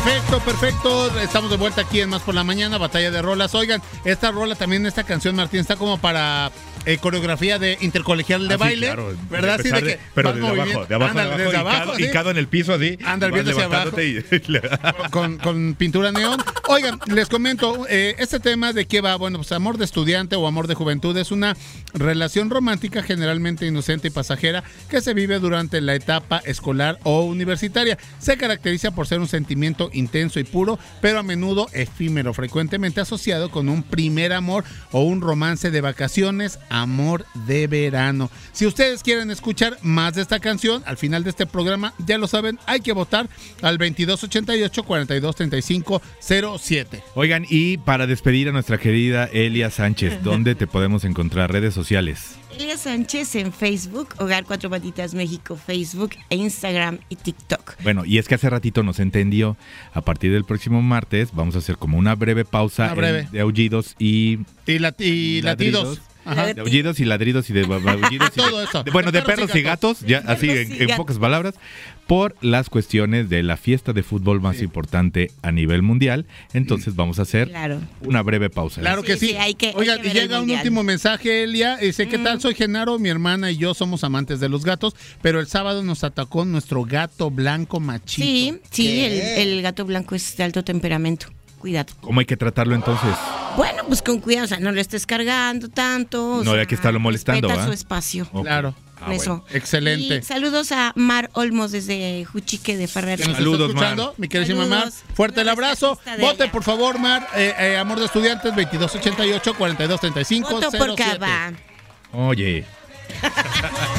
Perfecto. Estamos de vuelta aquí en Más por la Mañana, Batalla de Rolas. Oigan, esta canción, Martín, está como para coreografía de intercolegial de baile, claro, ¿verdad? Sí, pero desde abajo, hincado en el piso así. Anda viendo hacia abajo. Con pintura neón. Oigan, les comento, este tema de qué va, bueno, pues amor de estudiante o amor de juventud es una relación romántica generalmente inocente y pasajera que se vive durante la etapa escolar o universitaria. Se caracteriza por ser un sentimiento intenso y puro, pero a menudo efímero, frecuentemente asociado con un primer amor o un romance de vacaciones, amor de verano. Si ustedes quieren escuchar más de esta canción, al final de este programa, ya lo saben, hay que votar al 2288-423507. Oigan, y para despedir a nuestra querida Elia Sánchez, ¿dónde te podemos encontrar? Redes sociales. Elia Sánchez en Facebook, Hogar Cuatro Patitas México, Facebook, Instagram y TikTok. Bueno, y es que hace ratito nos entendió, a partir del próximo martes vamos a hacer como una breve pausa de aullidos y latidos. Ajá. De aullidos y ladridos y de aullidos todo eso. De perros y gatos, ya así en pocas palabras, por las cuestiones de la fiesta de fútbol más importante a nivel mundial. Entonces vamos a hacer una breve pausa. Claro que sí. Oigan, y llega un último mensaje, Elia. Dice, ¿qué tal? Soy Genaro, mi hermana y yo somos amantes de los gatos, pero el sábado nos atacó nuestro gato blanco machito. Sí, el gato blanco es de alto temperamento. Cuidado. ¿Cómo hay que tratarlo entonces? Bueno, pues con cuidado, o sea, no lo estés cargando tanto. No hay que estarlo molestando, respeta su espacio. Okay. Claro. Eso. Bueno. Excelente. Y saludos a Mar Olmos desde Juchique de Ferrer. Saludos, escuchando, Mar. Mi querísima Mar. Fuerte el abrazo. Vote, por favor, Mar. Amor de estudiantes, 2288-423507. Voto por Cava. Oye.